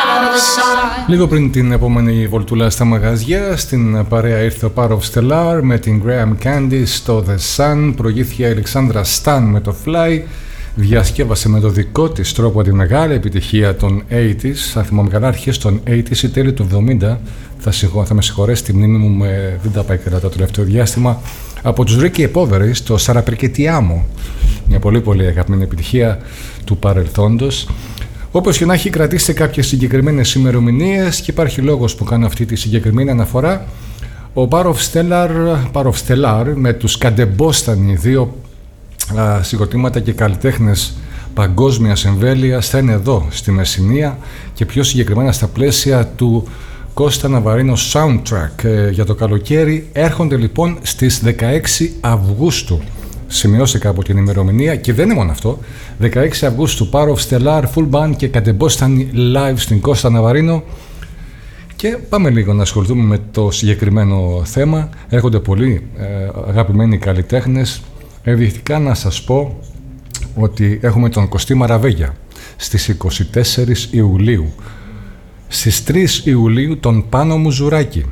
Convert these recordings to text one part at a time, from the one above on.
Λίγο πριν την επόμενη βολτούλα στα μαγαζιά, στην παρέα ήρθε ο Power of Stellar με την Graham Candy στο The Sun. Προηγήθηκε η Αλεξάνδρα Stan με το Fly. Διασκεύασε με το δικό της τρόπο τη μεγάλη επιτυχία των 80s. Αν θυμάμαι καλά, αρχές των 80s ή τέλη του 70. Θα με συγχωρέσει τη μνήμη μου, δεν τα πάει καλά το τελευταίο διάστημα. Από τους Ricky Poveri, το Sarà perché ti amo. Μια πολύ πολύ αγαπημένη επιτυχία του παρελθόντος. Όπως και να έχει, κρατήσει κάποιες συγκεκριμένες ημερομηνίες και υπάρχει λόγος που κάνω αυτή τη συγκεκριμένη αναφορά. Ο Power of Stellar με τους Καντεμπόστανοι, δύο συγκροτήματα και καλλιτέχνες παγκόσμιας εμβέλειας, θα είναι εδώ στη Μεσσηνία και πιο συγκεκριμένα στα πλαίσια του Κώστα Ναβαρίνο Soundtrack για το καλοκαίρι. Έρχονται λοιπόν στις 16 Αυγούστου. Σημειώστε κάπου την ημερομηνία και δεν είναι μόνο αυτό. 16 Αυγούστου Power of Stellar, Full Band και Καντεμπόστανοι live στην Κώστα Ναβαρίνο. Και πάμε λίγο να ασχοληθούμε με το συγκεκριμένο θέμα. Έρχονται πολλοί αγαπημένοι καλλιτέχνες. Ενδεικτικά να σας πω ότι έχουμε τον Κωστή Μαραβέγια στις 24 Ιουλίου. Στις 3 Ιουλίου τον Πάνο Μουζουράκη.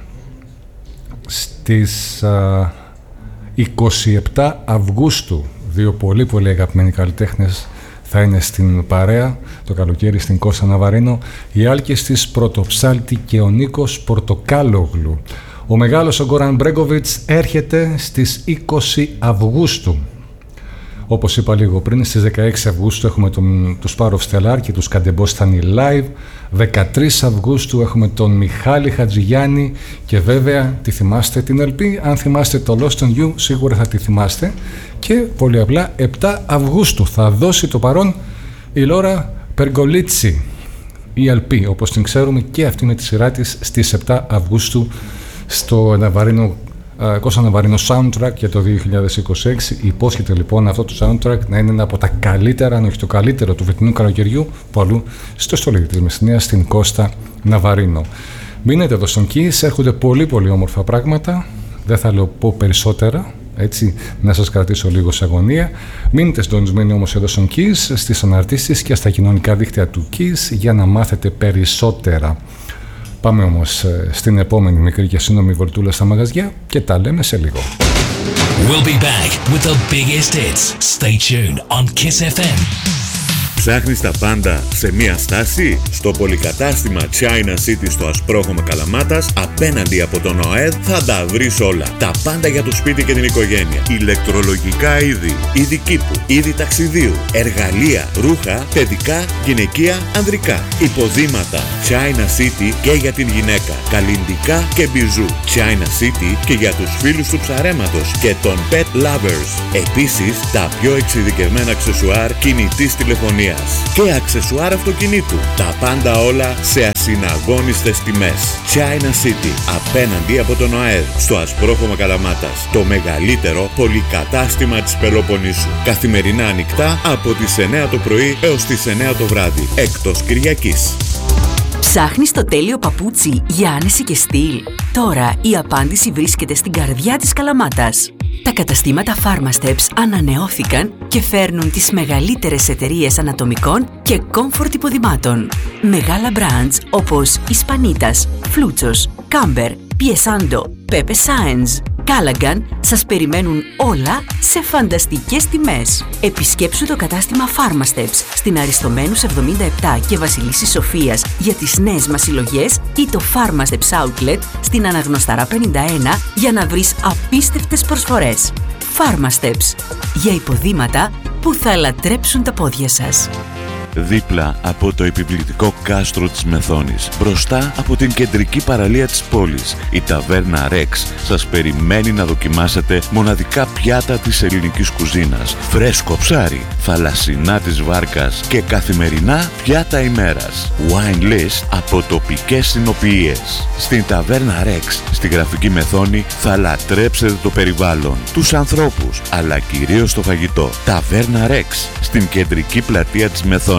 Στις 27 Αυγούστου δύο πολύ πολύ αγαπημένοι καλλιτέχνες θα είναι στην παρέα το καλοκαίρι στην Κώστα Ναβαρίνο, οι Άλκες της Πρωτοψάλτη και ο Νίκος Πορτοκάλογλου. Ο μεγάλος ο Γκόραν Μπρέγκοβιτς έρχεται στις 20 Αυγούστου. Όπως είπα λίγο πριν, στις 16 Αυγούστου έχουμε τους Power of Stellar και τους Καντεμπόστανοι live. 13 Αυγούστου έχουμε τον Μιχάλη Χατζηγιάννη και βέβαια τη θυμάστε την LP. Αν θυμάστε το Lost on You σίγουρα θα τη θυμάστε. Και πολύ απλά 7 Αυγούστου θα δώσει το παρόν η Λόρα Περγολίτσι, η LP όπως την ξέρουμε και αυτή με τη σειρά της στις 7 Αυγούστου στο Κώστα Ναβαρίνο Soundtrack για το 2026. Υπόσχεται λοιπόν αυτό το soundtrack να είναι ένα από τα καλύτερα, αν όχι το καλύτερο του φετινού καλοκαιριού που αλλού στο στολίδι της Μεσσηνίας στην Κώστα Ναβαρίνο. Μείνετε εδώ στον Kiss, έρχονται πολύ πολύ όμορφα πράγματα. Δεν θα λέω πω περισσότερα, έτσι να σας κρατήσω λίγο σε αγωνία. Μείνετε συντονισμένοι όμως εδώ στον Kiss, στις αναρτήσεις και στα κοινωνικά δίκτυα του Kiss για να μάθετε περισσότερα. Πάμε όμως στην επόμενη μικρή και σύντομη βολτούλα στα μαγαζιά και τα λέμε σε λίγο. We'll be back with the biggest hits. Stay tuned on Kiss FM. Ψάχνεις τα πάντα σε μία στάση? Στο πολυκατάστημα China City στο Ασπρόχωμα Καλαμάτας, απέναντι από τον ΟΑΕΔ, θα τα βρεις όλα. Τα πάντα για το σπίτι και την οικογένεια. Ηλεκτρολογικά είδη, είδη κήπου, είδη ταξιδίου, εργαλεία, ρούχα, παιδικά, γυναικεία, ανδρικά. Υποδήματα China City και για την γυναίκα. Καλλυντικά και μπιζού. China City και για τους φίλους του ψαρέματος και των pet lovers. Επίσης, τα πιο εξειδικευμένα αξεσουάρ κινητής τηλεφωνίας και αξεσουάρ αυτοκινήτου. Τα πάντα όλα σε ασυναγώνιστες τιμές. China City, απέναντι από τον ΟΑΕΔ, στο Ασπρόχωμα Καλαμάτας. Το μεγαλύτερο πολυκατάστημα της Πελοποννήσου. Καθημερινά ανοιχτά από τις 9 το πρωί έως τις 9 το βράδυ, εκτός Κυριακής. Ψάχνεις το τέλειο παπούτσι για άνεση και στυλ? Τώρα η απάντηση βρίσκεται στην καρδιά της Καλαμάτας. Τα καταστήματα Pharmasteps ανανεώθηκαν και φέρνουν τις μεγαλύτερες εταιρείες ανατομικών και comfort υποδημάτων. Μεγάλα brands όπως Ισπανίτας, Φλούτσος, Κάμπερ, Πιεσάντο, Pepe Science, Callaghan σας περιμένουν όλα σε φανταστικές τιμές. Επισκέψου το κατάστημα Pharmasteps στην Αριστομένους 77 και Βασιλίσσης Σοφίας για τις νέες μας συλλογές ή το Pharmasteps Outlet στην Αναγνωσταρά 51 για να βρεις απίστευτες προσφορές. Pharmasteps, για υποδήματα που θα λατρέψουν τα πόδια σας. Δίπλα από το επιβλητικό κάστρο της Μεθόνης, μπροστά από την κεντρική παραλία της πόλης, η ταβέρνα Rex σας περιμένει να δοκιμάσετε μοναδικά πιάτα της ελληνικής κουζίνας, φρέσκο ψάρι, θαλασσινά της βάρκας και καθημερινά πιάτα ημέρας. Wine list από τοπικές συνοποιίες. Στην ταβέρνα Rex, στη Γραφική Μεθόνη, θα λατρέψετε το περιβάλλον, τους ανθρώπους, αλλά κυρίως το φαγητό. Ταβέρνα Rex, στην κεντρική πλατεία της Μεθόνης.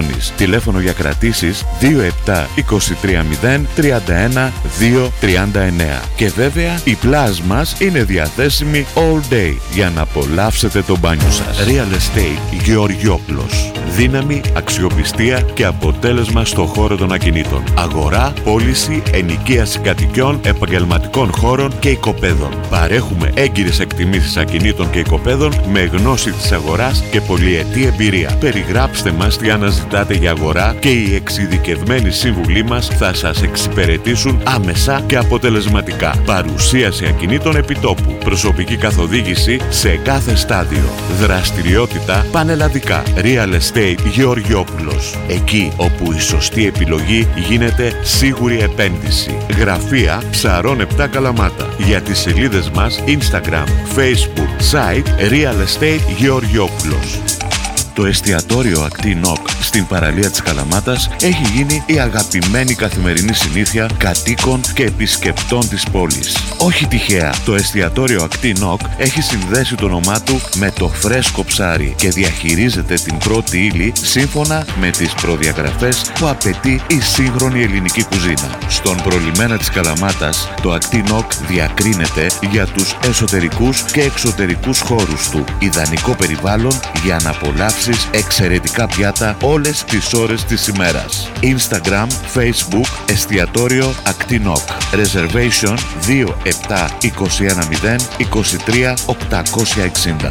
Άδωνης. Τηλέφωνο για κρατήσεις 27 23 0 31 2 39. Και βέβαια η πλάζ μας είναι διαθέσιμη all day για να απολαύσετε το μπάνιο σας. Real Estate Γεωργιόπουλος. Δύναμη, αξιοπιστία και αποτέλεσμα στο χώρο των ακινήτων. Αγορά, πώληση, ενοικίαση κατοικιών, επαγγελματικών χώρων και οικοπαίδων. Παρέχουμε έγκυρες εκτιμήσεις ακινήτων και οικοπαίδων με γνώση της αγοράς και πολυετή εμπειρία. Περιγράψτε μας τι αναζητάτε για αγορά και οι εξειδικευμένοι σύμβουλοι μας θα σας εξυπηρετήσουν άμεσα και αποτελεσματικά. Παρουσίαση ακινήτων επιτόπου. Προσωπική καθοδήγηση σε κάθε στάδιο. Δραστηριότητα πανελλαδικά. Real Estate Γεωργιόπουλος. Εκεί όπου η σωστή επιλογή γίνεται σίγουρη επένδυση. Γραφεία Ψαρών 7 Καλαμάτα. Για τις σελίδες μας Instagram, Facebook, site Real Estate Γεωργιόπουλος. Το εστιατόριο Ακτή Νοκ στην παραλία της Καλαμάτας έχει γίνει η αγαπημένη καθημερινή συνήθεια κατοίκων και επισκεπτών της πόλης. Όχι τυχαία, το εστιατόριο Ακτή Νοκ έχει συνδέσει το όνομά του με το φρέσκο ψάρι και διαχειρίζεται την πρώτη ύλη σύμφωνα με τις προδιαγραφές που απαιτεί η σύγχρονη ελληνική κουζίνα. Στον προλιμένα της Καλαμάτας, το Ακτή Νοκ διακρίνεται για τους εσωτερικούς και εξωτερικούς χώρους του. Ιδανικό περιβάλλον για να απολαύσει εξαιρετικά πιάτα όλες τις ώρες της ημέρας. Instagram, Facebook, εστιατόριο Ακτή Νοκ. Reservation 27 21 0 23 860.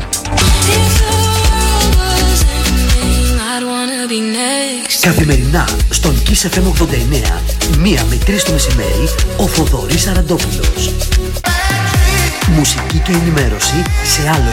Καθημερινά στον Kiss FM 89, 1 με 3 το μεσημέρι, ο Θοδωρής Αραντόπουλος. Μουσική και ενημέρωση σε άλλο